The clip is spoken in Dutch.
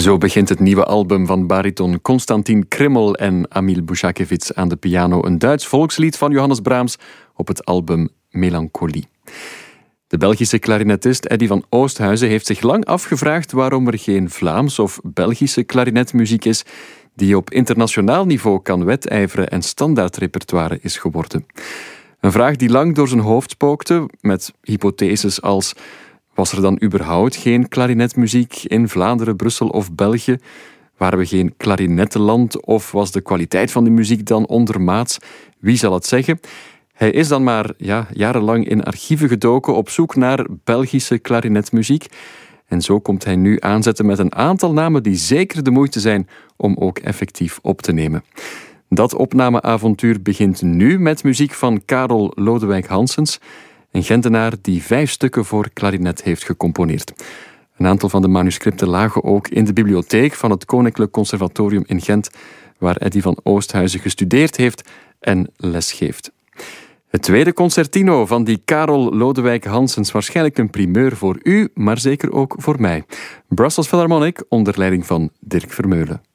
Zo begint het nieuwe album van bariton Konstantin Krimmel en Amil Bushakevits aan de piano. Een Duits volkslied van Johannes Brahms op het album Melancholie. De Belgische klarinetist Eddy van Oosthuizen heeft zich lang afgevraagd waarom er geen Vlaams of Belgische klarinetmuziek is die op internationaal niveau kan wedijveren en standaardrepertoire is geworden. Een vraag die lang door zijn hoofd spookte, met hypotheses als: was er dan überhaupt geen klarinetmuziek in Vlaanderen, Brussel of België? Waren we geen klarinettenland of was de kwaliteit van de muziek dan ondermaats? Wie zal het zeggen? Hij is dan maar jarenlang in archieven gedoken op zoek naar Belgische klarinetmuziek. En zo komt hij nu aanzetten met een aantal namen die zeker de moeite zijn om ook effectief op te nemen. Dat opnameavontuur begint nu met muziek van Karel Lodewijk Hanssens, een Gentenaar die 5 stukken voor klarinet heeft gecomponeerd. Een aantal van de manuscripten lagen ook in de bibliotheek van het Koninklijk Conservatorium in Gent, waar Eddy van Oosthuizen gestudeerd heeft en lesgeeft. Het tweede concertino van die Karel Lodewijk Hanssens, waarschijnlijk een primeur voor u, maar zeker ook voor mij. Brussels Philharmonic onder leiding van Dirk Vermeulen.